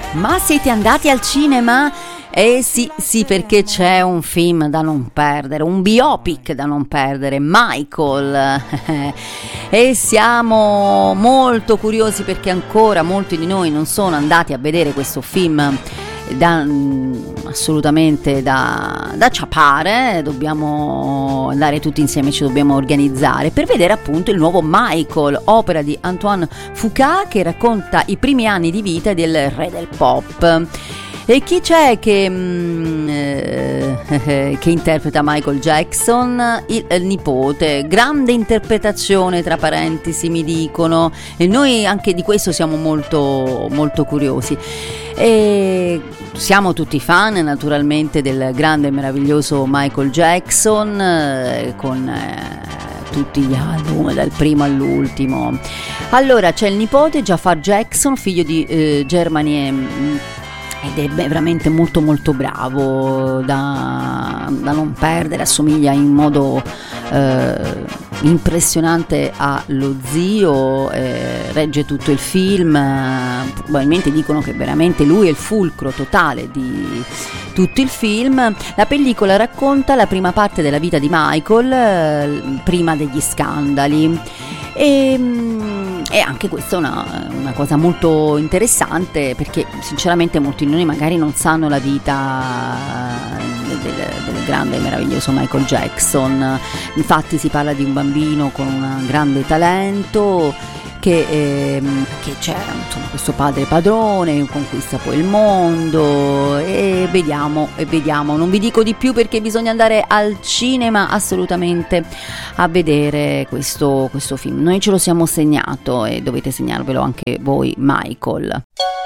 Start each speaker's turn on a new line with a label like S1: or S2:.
S1: Ma siete andati al cinema? Sì, perché c'è un film da non perdere, un biopic da non perdere, Michael. E siamo molto curiosi perché ancora molti di noi non sono andati a vedere questo film assolutamente da ciapare. Dobbiamo andare tutti insieme, ci dobbiamo organizzare per vedere appunto il nuovo Michael, opera di Antoine Fuqua, che racconta i primi anni di vita del re del pop. E chi c'è che interpreta Michael Jackson? Il nipote. Grande interpretazione, tra parentesi mi dicono, e noi anche di questo siamo molto molto curiosi. E siamo tutti fan naturalmente del grande e meraviglioso Michael Jackson, con tutti gli album dal primo all'ultimo. Allora c'è il nipote Jafar Jackson, figlio di Germany, ed è veramente molto molto bravo, da non perdere, assomiglia in modo impressionante allo zio, regge tutto il film. Probabilmente dicono che veramente lui è il fulcro totale di tutto il film. La pellicola racconta la prima parte della vita di Michael, prima degli scandali, e anche questa è una cosa molto interessante, perché sinceramente molti di noi magari non sanno la vita del grande e meraviglioso Michael Jackson. Infatti si parla di un bambino con un grande talento che c'era, insomma, questo padre padrone, conquista poi il mondo, e vediamo, non vi dico di più perché bisogna andare al cinema assolutamente a vedere questo film. Noi ce lo siamo segnato e dovete segnarvelo anche voi, Michael.